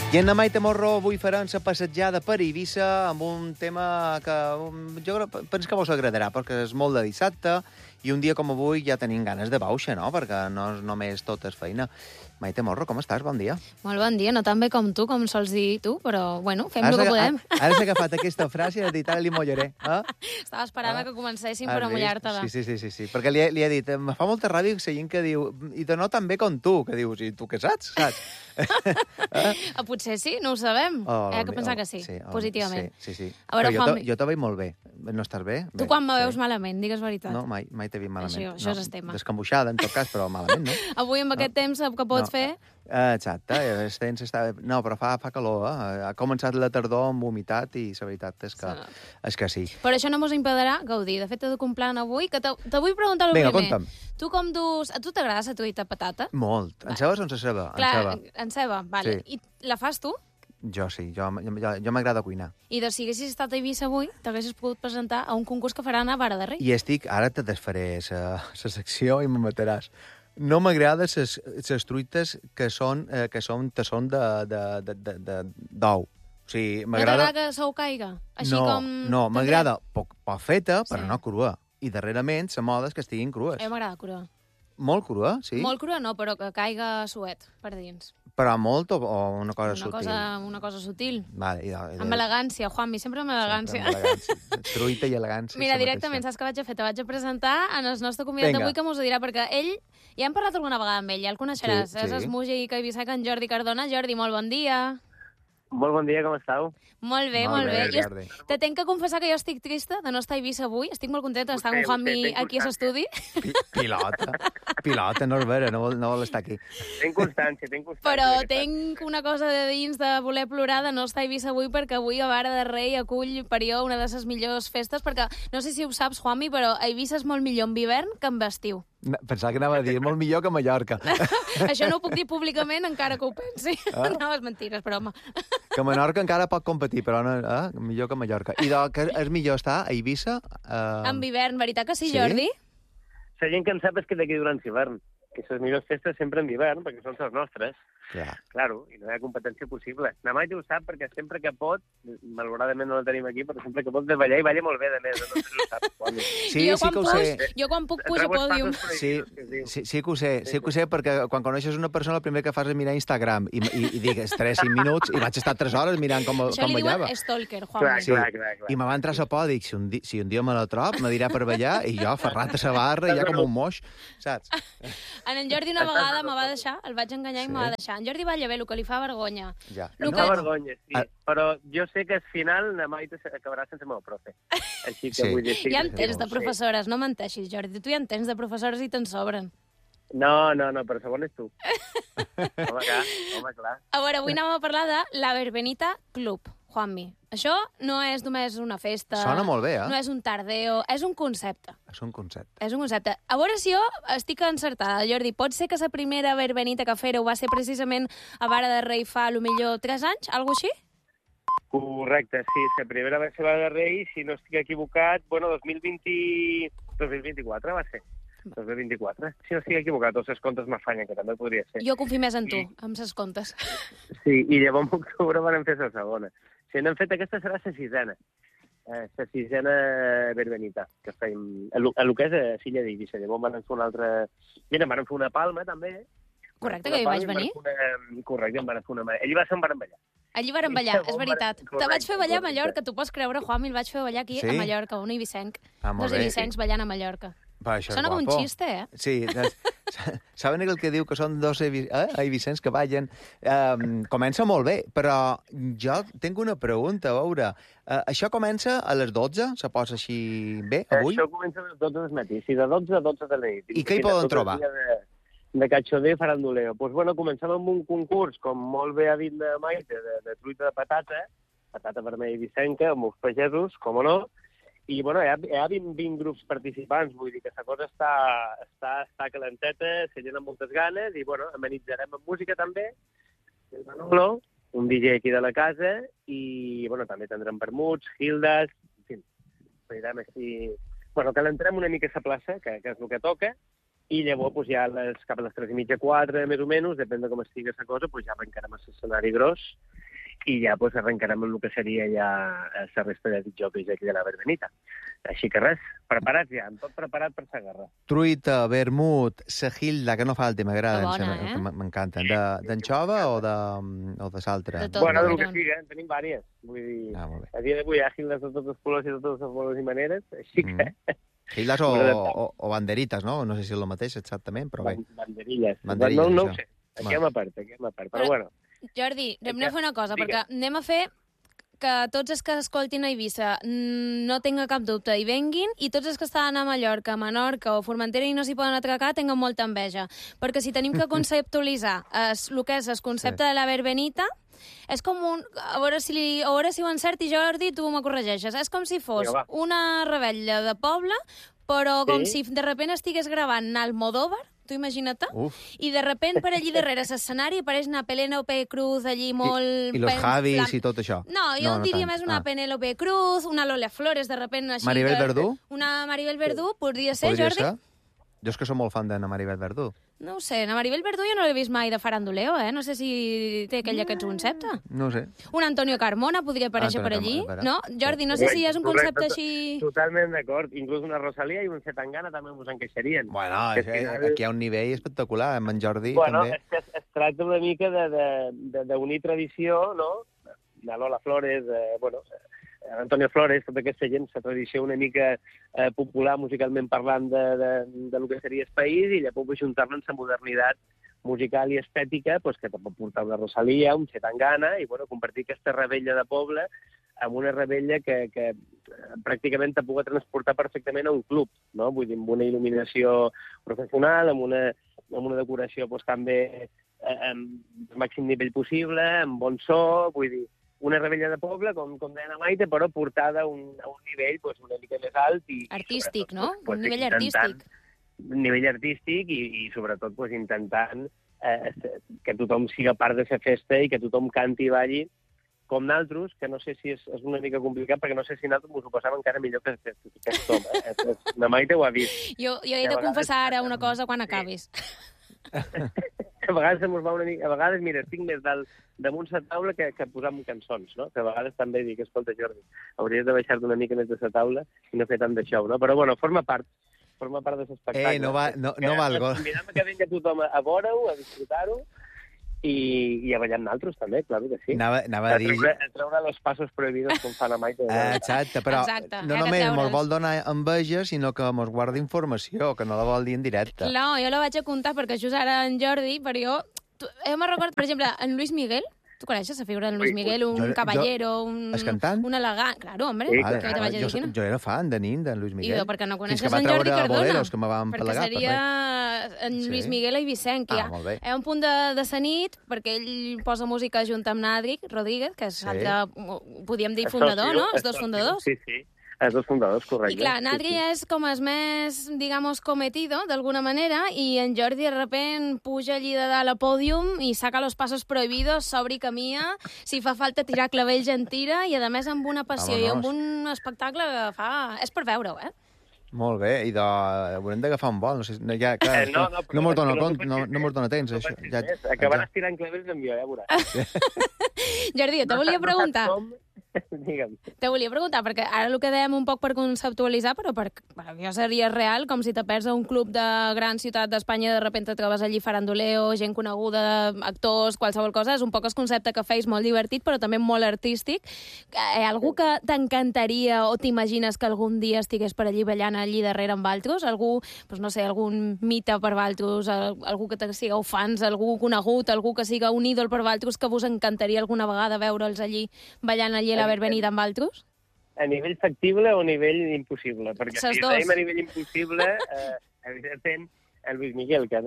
I en la Maite Morro avui farem la passejada per Eivissa amb un tema que jo penso que vos agradarà, perquè és molt de dissabte i un dia com avui ja tenim ganes de bauxa, no? Perquè no és només tot és feina. Maite Morro, com estàs? Bon dia. Molt bon dia, no tan bé com tu, com sols dir tu, però, bueno, fem el que podem. Ara s'ha agafat aquesta frase i has dit, ara li mullaré. Estava esperant que comencéssim per a mullar-te-la. Sí, perquè li he dit, em fa molta ràbia la gent que diu, i no tan bé com tu, que dius, i tu què saps? Potser sí, no ho sabem. He de pensar que sí, positivament. Sí. A veure, però jo te veig molt bé. No estàs bé? Tu quan me veus malament, digues veritat. No, mai t'he vist malament. Això és el tema. Descambuixada, en tot cas, però malament, no? Avui, amb aquest temps que pots fer... Exacte, el temps està... No, però fa calor, Ha començat la tardor amb humitat i la veritat és que sí. Però això no mos impedirà gaudir. De fet, t'he de complir avui, que te vull preguntar el primer. Vinga, conta'm. Tu com dus... A tu t'agrada la truita patata? Molt. En ceba o sense ceba? Clar, en ceba, vale. I la fas tu? Jo sí, jo m'agrada cuinar. I si haguessis estat a Eivissa avui, t'haguessis pogut presentar a un concurs que faran a Vara de Rei. I ara te desfaré la secció i me mataràs. No m'agraden les truites que són d'ou. O sigui, m'agrada que s'ho caiga? No, m'agrada poc feta, però no crua. I darrerament la moda és que estiguin crues. A mi m'agrada crua. Molt crua, sí? Molt crua no, però que caiga suet per dins. Però molt o una cosa sutil? Una cosa sutil. Vale, amb elegància, Juanmi, sempre amb elegància. Truita i elegància. Mira, directament, saps què vaig a fer? Te vaig a presentar en el nostre convidat d'avui, que m'ho dirà, perquè ell, ja hem parlat alguna vegada amb ell, ja el coneixeràs. És el músic eivissenc en Jordi Cardona. Jordi, molt bon dia. Molt bon dia, com estàu? Molt bé. Jordi. Te tenc que confessar que jo estic trista de no estar a Eivissa avui. Estic molt contenta d'estar amb Juanmi aquí a l'estudi. Pilota, no és vera, no vol estar aquí. Tinc constància. Però tinc una cosa de dins de voler plorar de no estar a Eivissa avui, perquè avui a Vara de Rei acull per jo una de les millors festes, perquè no sé si ho saps, Juanmi, però a Eivissa és molt millor en hivern que en estiu. Pensava que anava a dir molt millor que a Mallorca. Això no ho puc dir públicament, encara que ho pensi. No, és mentira, però home. Que Menorca encara pot competir, però no, millor que Mallorca. I que és millor estar a Eivissa... En hivern, veritat que sí, Jordi? La gent que en sap és que d'aquí durant l'hivern, que les millors festes sempre en hivern, perquè són les nostres. Claro, i no hi ha competència possible. La Maite ho sap perquè sempre que pot, malauradament no la tenim aquí, però sempre que pot de ballar, i balla molt bé, de més. No sé si ho sap. Sí que ho sé. Jo quan puc pujar a pòdium. Sí que ho sé, perquè quan coneixes una persona el primer que fas és mirar Instagram i digues 3-5 minuts i vaig estar 3 hores mirant com ballava. Això li diuen stalker, Juanmi. Clar. I me va entrar a por, dic, si un dia me la trob, me dirà per ballar, i jo, ferrat a la barra, ja com un moix, saps? En Jordi una vegada me va deixar, el vaig enganyar i me va deixar. En Jordi balla bé, el que li fa vergonya. Em fa vergonya, sí. Però jo sé que al final la Maite acabarà sense el meu profe. Així que vull dir... Ja en tens de professores, no menteixis, Jordi. Tu ja en tens de professores i te'n sobren. No, però segon és tu. Home, clar. A veure, avui anàvem a parlar de la Verbenita Club, Juanmi. Això no és només una festa... Sona molt bé, No és un tardeo, és un concepte. És un concepte. A veure si jo estic encertada, Jordi. Pot ser que la primera Verbenita que fèreu va ser precisament a Vara de Rei fa, potser 3 anys, alguna cosa així? Correcte, sí. La primera va ser Vara de Rei, si no estic equivocat, 2024 va ser. 2024. Si no estic equivocat, tots els comptes m'afanyen, que també podria ser. Jo confio més en tu, amb els comptes. Sí, i llavors en octubre van fer la segona. Si n'hem fet aquesta serà la sisena. La sisena Verbenita, que fèiem el que és a Silla d'Eivissa. Llavors van fer una altra... Mira, van fer una palma, també. Correcte, que hi vaig venir. Correcte, van fer una... Allí va ser on van ballar. Allí varen ballar, és veritat. Te vaig fer ballar a Mallorca, tu pots creure, Juanmi, el vaig fer ballar aquí a Mallorca, un eivissenc. Dos eivissencs ballant a Mallorca. Sona com un xiste, Sí, saben el que diu que són dos eivissencs que ballen? Comença molt bé, però jo tinc una pregunta, a veure. Això comença a les 12? Se posa així bé, avui? Això comença a les 12 del matí, sí, de 12 a 12 de la nit. I què hi poden trobar? De cachondeo i faranduleo. Doncs comencem amb un concurs, com molt bé ha dit la Maite, de truita de patata vermella eivissenca, amb els pagesos, com no, i hi ha 20 grups participants, vull dir que la cosa està calenteta, se gent amb moltes ganes, i amenitzarem amb música també, el Manolo, un DJ aquí de la casa, i també tindrem vermuts, hildes, en fi, anirem així... calentarem una mica la plaça, que és el que toca, i llavors ja cap a les 3:30, 4, més o menys, depèn de com estigui la cosa, ja arrencarem a l'escenari gros, i ja pues, arrencarem el que seria ja la resta de jocs aquí de la Verbenita. Així que res, preparats ja, tot preparat per la guerra. Truita, vermut, sahilda, que no falti, m'agraden, Que bona, m'encanten. D'anxova o de l'altre? De tot. Bueno, del que sigui, tenim vàries. Vull dir, Molt bé. a dia d'avui hi ha gildes de tots els colors i de totes les colors i maneres, així que... Gildes o banderites, no? No sé si és el mateix exactament, però bé. Banderilles. Banderilles, No ho això. sé. Aquí hem apert. Però bueno. Jordi, anem a fer una cosa, Digues. perquè anem a fer que tots els que escoltin a Eivissa no tinga cap dubte i venguin, i tots els que estan a Mallorca, Menorca o Formentera i no s'hi poden atracar tinguin molta enveja. Perquè si tenim que conceptualitzar el que és el concepte de la verbenita, és com un... A veure si ho encerti, Jordi, tu me corregeixes. És com si fos Vinga, va. una rebella de poble, però com Sí. si de repente estigués gravant Almodóvar, tu imagina't, Uf. i de repente per allí darrere l'escenari apareix una Penélope Cruz allí molt... I los Javis flam- i tot això. No, jo no diria tant. més una Penélope Cruz, una Lola Flores, de repente així... Maribel Verdú? Una Maribel Verdú, podria ser, Podria Jordi? ser? Jo és que som molt fan d'Anna Maribel Verdú. No ho sé, na Maribel Verdú jo no l'he vist mai de faranduleo, eh? No sé si té aquest concepte. No ho sé. Un Antonio Carmona podria aparèixer per Antonio allí, Carmona, no? Jordi, no sé si és un concepte Correcte. així... Totalment d'acord. Inclús una Rosalía i un Zetangana també us encaixerien. Bueno, Que al final- aquí hi ha un nivell espectacular, amb en Jordi Bueno, també. és que es tracta una mica d'unir tradició, no? De Lola Flores, Antonio Flores, tota aquesta gent, la tradició una mica popular musicalment parlant de lo que seria el país, i llavors ajuntar-la amb la modernitat musical i estètica, pues, que te pot portar una Rosalía, un Zetangana, i compartir aquesta rebella de poble amb una rebella que pràcticament te pugui transportar perfectament a un club, no? Vull dir, amb una il·luminació professional, amb una decoració pues, també amb el màxim nivell possible, amb bon so, vull dir, una rebella de poble, com deia la Maite, però portada a un nivell pues, una mica més alt. Artístic, sobretot, no? pues, Un nivell intentant- artístic. Un nivell artístic i sobretot pues, intentant que tothom siga part de la festa i que tothom canti i balli com naltros, que no sé si és una mica complicat, perquè no sé si naltros mos ho passàvem encara millor que tothom. La Maite ho ha vist. Jo he de confessar ara una cosa quan acabis. A vegades se'ns va una mica... A vegades, mira, estic més damunt la taula que posant cançons, no? Que a vegades també dic, escolta, Jordi, hauries de baixar-te una mica més de la taula i no fer tant de show, no? Però, bueno, forma part de l'espectacle. No va al gol. Mirem que vingui tothom a veure-ho, a disfrutar-ho, i a ballar amb naltros, també, clar que sí. Anava a dir... A treure los passos prohibidos, com fa la Maite. Exacte, però Exacte, no que només treure's. mos vol donar enveja, sinó que mos guarda informació, que no la vol dir en directe. No, jo la vaig a contar perquè just ara en Jordi, però jo me'n recordo, per exemple, en Luis Miguel. Tu coneixes la figura de Luis Miguel? Un caballero, un... És cantant? Un elegant. Claro, hombre. Sí, Què clar. te vaig a dir? Quina? Jo era fan de nin, d'en Luis Miguel. I per què no Fins coneixes que va en Jordi treure Cardona? boleros, que me van Perquè pelegar. seria en Sí. Luis Miguel a Eivissenc. Ah, molt bé. Hi ha un punt de sa nit, perquè ell posa música junt amb Nadric Rodríguez, que és Sí. altre, podíem dir fundador, no? Els dos fundadors. Sí, sí. Els dos fundadors, correcte. I clar, Nadri sí, sí. és com el més, digamos, cometido, d'alguna manera, i en Jordi de repent puja allí de dalt a pòdium i saca los pasos prohibidos, s'obri camia, si fa falta tirar clavells en tira, i a més amb una passió i amb un espectacle que fa... És per veure-ho, eh? Molt bé, i haurem d'agafar un vol. No sé, ja, clar, No mos dona, però no mos dona temps, no això. pensis més. Acabaràs tirant clavells amb jo, ja veuràs. Jordi, te volia preguntar... Digue'm. Te volia preguntar, perquè ara el que dèiem un poc per conceptualitzar, però perquè jo seria real, com si te perds a un club de gran ciutat d'Espanya i de repente et trobes allí faranduleo, gent coneguda, actors, qualsevol cosa. És un poc el concepte que feis, molt divertit, però també molt artístic. Algú que t'encantaria o t'imagines que algun dia estigués per allí ballant allí darrere amb altres? Algú, doncs no sé, algun mite per altres, algú que sigueu fans, algú conegut, algú que siga un ídol per altres que vos encantaria alguna vegada veure'ls allí ballant allí a la Verbenida amb altres? A nivell factible o a nivell impossible? Perquè Ses si dos. dèiem a nivell impossible, evidentment, el Luis Miguel, que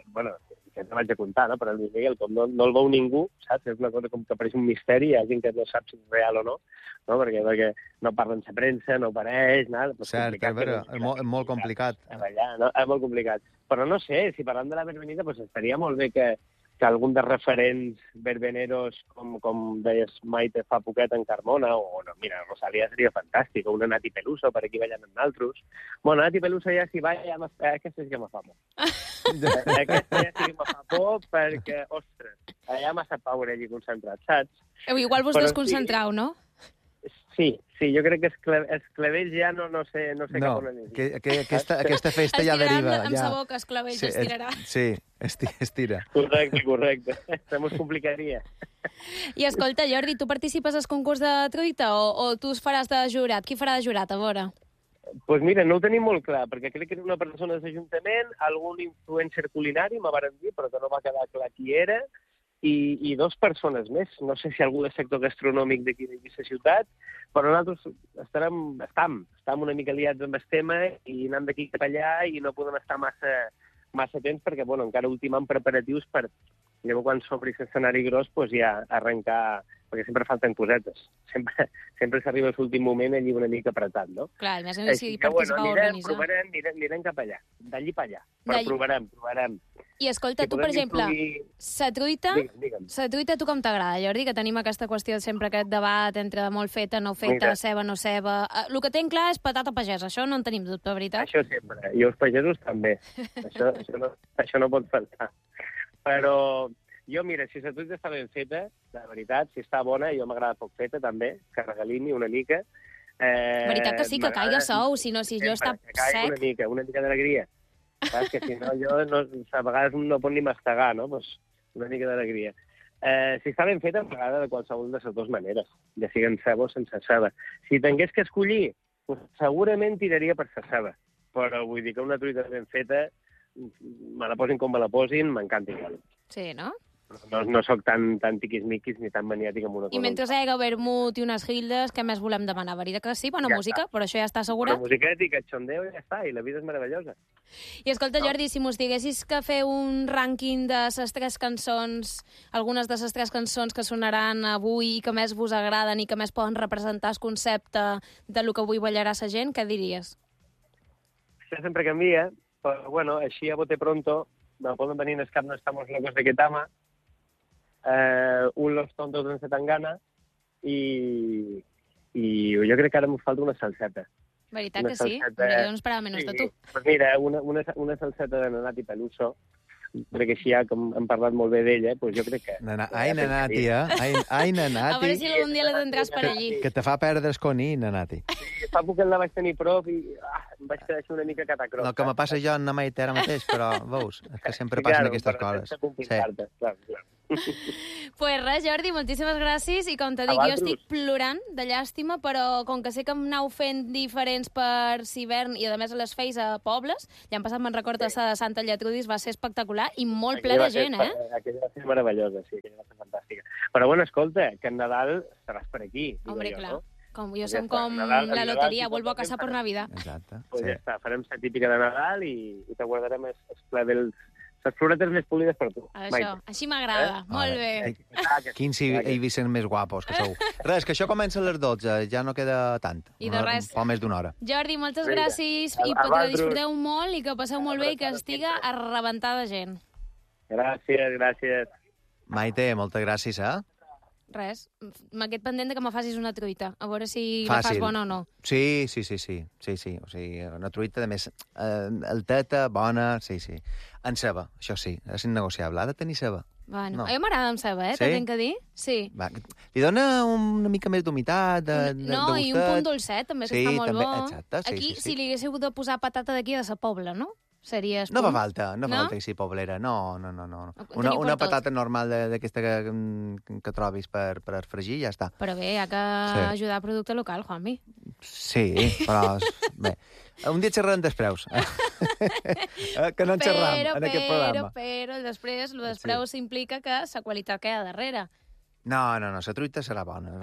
te vaig a contar, no? Però el Luis Miguel, com no el veu ningú, saps? És una cosa com que pareix un misteri, hi ha gent que no sap si és real o no, perquè no parla en la premsa, no apareix, nada. Cert, és molt complicat. A ballar, no? És molt complicat. Però no sé, si parlant de la Verbenida, estaria molt bé que que algun dels referents verbeneros, com deies Maite fa poquet en Carmona, o no, mira, Rosalía seria fantàstic, o una Nati Peluso per aquí ballant amb altres. Bueno, Nati Peluso ja si balla, aquesta sí que me fa por. Aquesta ja sí que me fa por perquè, ostres, allà massa power allí concentrat, saps? Igual vos desconcentrau, no? Sí, jo crec que els clavells ja no sé cap on aniria. Que aquesta festa ja deriva. Amb sa boca, els clavells estirarà. Sí, estira. Correcte. Se mos complicaria. I escolta, Jordi, tu participes al concurs de truita o tu es faràs de jurat? Qui farà de jurat, a veure? Doncs mira, no ho tenim molt clar, perquè crec que era una persona de l'Ajuntament, algun influencer culinari, me varen dir, però que no va quedar clar qui era, i 2 persones més. No sé si algú del sector gastronòmic d'aquí d'Eivissa ciutat, però nosaltres estem una mica liats amb el tema i anem d'aquí cap allà i no podem estar massa temps perquè, bueno, encara ultimant preparatius per, quan s'obri l'escenari gros, doncs ja arrencar, perquè sempre falten cosetes. Sempre s'arriba a l'últim moment allí una mica apretat, no? Clar, més o menys si participar o organitzar. Anirem cap allà, d'allí per allà, però provarem. I escolta, tu, per exemple, sa truita tu com t'agrada, Jordi? Que tenim aquesta qüestió sempre, aquest debat entre molt feta, no feta, ceba, no ceba. El que tenc clar és patata pagesa, això no en tenim dubte, veritat? Això sempre, i els pagesos també. Això no pot faltar. Però jo, mira, si la truita està ben feta, de veritat, si està bona, jo m'agrada poc feta també, que regalini una mica. Veritat que sí, que caiga sou, si allò està sec. Una mica d'alegria. Saps que si no, a vegades no pot ni mastegar, no? Pues una mica d'alegria. Si està ben feta, m'agrada de qualsevol de les 2 maneres, ja sigui amb ceba o sense ceba. Si tingués que escollir, pues, segurament tiraria per la ceba, però vull dir que una truita ben feta, me la posin com me la posin, m'encanta igual. Sí, no? No soc tan tiquismiquis ni tan maniàtic amb una cosa. I mentre hi hagi vermut i unes gildes, què més volem demanar? Veritat que sí? Bona música, però això ja està assegurat? Bona musiqueta i cachondeo i ja està, i la vida és meravellosa. I escolta, Jordi, si mos diguessis que fer un rànquing de les 3 cançons, algunes de les 3 cançons que sonaran avui i que més vos agraden i que més poden representar el concepte de lo que avui ballarà la gent, què diries? Això sempre canvia, però bueno, així a bote pronto me poden venir en el cap No estamos locos de Ketama, un Los tontos de Zetangana i jo crec que ara m'ho falta una salseta. Veritat que sí? Jo no esperava menys de tu. Pues mira, una salseta de Nati Peluso, perquè així ja, com hem parlat molt bé d'ella, doncs jo crec que... Ai, Nati, Ai, Nati. A veure si algun dia la tindràs per allí. Que te fa perdre el coni, Nati. Fa poc la vaig tenir prop i em vaig quedar així una mica catacroc. El que me passa jo en Maite ara mateix, però veus, és que sempre passen aquestes coses. Clar. Pues res, Jordi, moltíssimes gràcies i com te dic, jo estic plorant de llàstima, però com que sé que em anau fent diferents per Civern i a més les feis a pobles, l'any passat me'n recordo de Santa Lletrudis, va ser espectacular i molt ple de gent, eh? Aquella va ser meravellosa, sí, aquella va ser fantàstica. Però bueno, escolta, que en Nadal estaràs per aquí. Hombre, clar. Com jo som com la loteria, vuelvo a casa por Navidad. Exacte. Pues ja està, farem la típica de Nadal i te guardarem el ple dels... Les floretes més polides per tu. Això, així m'agrada. Molt bé. Quins Eivissens més guapos que sou. Res, que això comença a les 12, ja no queda tant. I de res. Fa més d'una hora. Jordi, moltes gràcies i que disfruteu molt i que passeu molt bé i que estiga a rebentar de gent. Gràcies. Maite, moltes gràcies, Res, m'aquest pendent que me facis una truita, a veure si la fas bona o no. Sí. O sigui, una truita, de més, alteta, bona, sí. En ceba, això sí, és innegociable. Ha de tenir ceba. Bueno, a mi m'agrada amb ceba, sí? T'he de dir? Sí. Va, li dona una mica més d'humitat, de gustet. I un punt dolcet, també, que està molt bo. Exacte, aquí, si li haguéssiu de posar patata d'aquí de sa Pobla, no? No fa falta que sigui poblera, no. Una patata normal d'aquesta que trobis per fregir, ja està. Però bé, hi ha que ajudar a producte local, Juanmi. Sí, però bé. Un dia xerrarem dels preus. Que no en xerram en aquest programa. Però després, el dels preus implica que la qualitat queda darrere. No, la truita serà bona.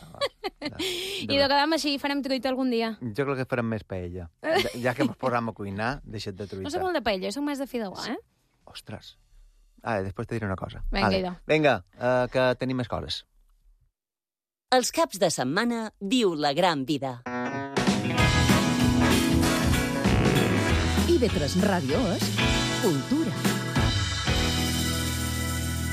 I de quedam així, farem truita algun dia. Jo crec que farem més paella. Ja que ens posam a cuinar, deixa't de truita. No soc molt de paella, soc més de fideuà, Ostres. Després te diré una cosa. Vinga, que tenim més coses. Els caps de setmana viu la gran vida. IB3 Ràdio és cultura.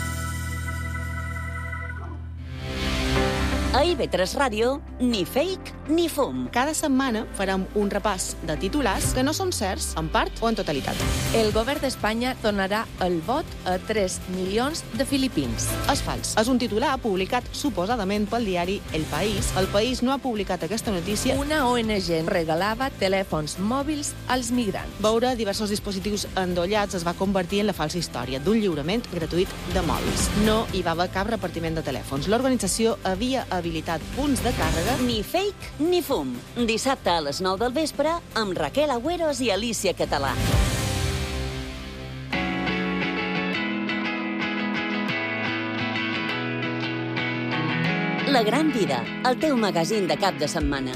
A IB3 Ràdio, ni fake ni fum. Cada setmana farem un repàs de titulars que no són certs, en part o en totalitat. El govern d'Espanya donarà el vot a 3 milions de filipins. És fals. És un titular publicat suposadament pel diari El País. El País no ha publicat aquesta notícia. Una ONG regalava telèfons mòbils als migrants. Veure diversos dispositius endollats es va convertir en la falsa història d'un lliurament gratuït de mòbils. No hi va haver cap repartiment de telèfons. L'organització havia habilitat punts de càrrega. Ni fake ni fum. Dissabte a les 9 del vespre amb Raquel Agüeros i Alicia Català. La gran vida, el teu magazín de cap de setmana.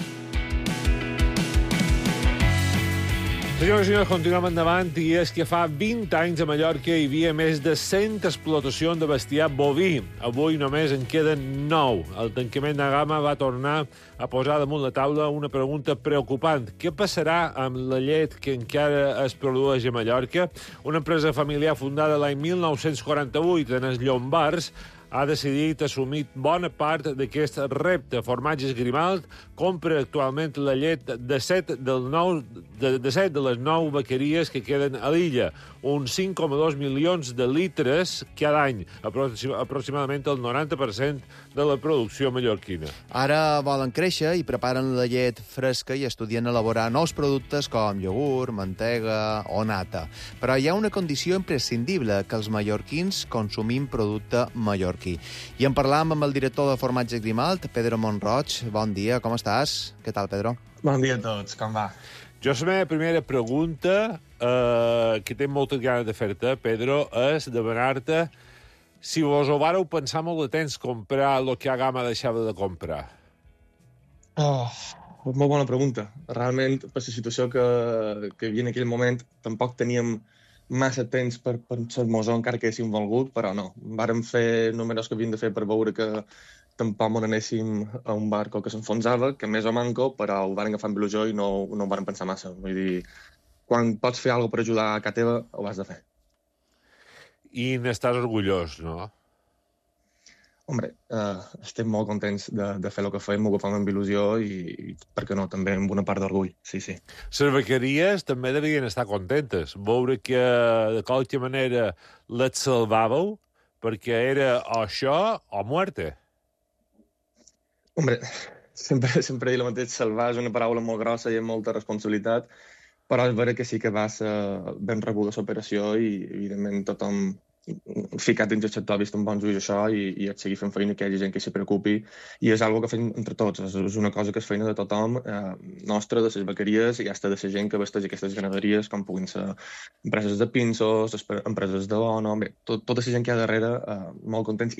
Senyors i senyors, continuem endavant, i és que fa 20 anys a Mallorca hi havia més de 100 explotacions de bestiar boví. Avui només en queden 9. El tancament de gamma va tornar a posar damunt la taula una pregunta preocupant. Què passarà amb la llet que encara es produeix a Mallorca? Una empresa familiar fundada l'any 1948 en els Llombards ha decidit assumir bona part d'aquest repte. Formatges Grimalt compra actualment la llet de 7 de les 9 vaqueries que queden a l'illa, uns 5,2 milions de litres cada any, aproximadament el 90% de la producció mallorquina. Ara volen créixer i preparen la llet fresca i estudien elaborar nous productes com iogurt, mantega o nata. Però hi ha una condició imprescindible, que els mallorquins consumim producte mallorquí. I en parlam amb el director de Formatges Grimalt, Pedro Monroig. Bon dia, com estàs? Què tal, Pedro? Bon dia a tots, com va? Jo la meva primera pregunta, que tinc moltes ganes de fer-te, Pedro, és demanar-te si vos ho vareu pensar molt de temps comprar el que a gamma deixava de comprar. Molt bona pregunta. Realment, per la situació que hi havia en aquell moment, tampoc teníem massa temps per pensar-nos encara que haguéssim volgut, però no. Vàrem fer números que havíem de fer per veure que tampoc no anéssim a un barco que s'enfonsava, que més o manco, però ho vàrem agafar amb il·lusió i no ho vàrem pensar massa. Vull dir, quan pots fer alguna cosa per ajudar a casa teva, ho has de fer. I n'estàs orgullós, no? Hombre, estem molt contents de fer el que fem, ho agafem amb il·lusió i, per què no, també amb una part d'orgull, sí. Les vaqueries també devien estar contentes. Veure que, de qualque manera, les salvàveu, perquè era o això o muerte. Hombre, sempre he dit el mateix, salvar és una paraula molt grossa i amb molta responsabilitat, però és vera que sí que va ser ben rebuda l'operació i, evidentment, tothom ficat dins el sector ha vist amb bons ulls això i ha de seguir fent feina que hi hagi gent que s'hi preocupi i és una que fem entre tots, és una cosa que és feina de tothom, nostra, de les vaqueries i hasta de la gent que vesteix aquestes ganaderies, com puguin ser empreses de pinsos, empreses de l'ONU, tota la gent que hi ha darrere, molt contents.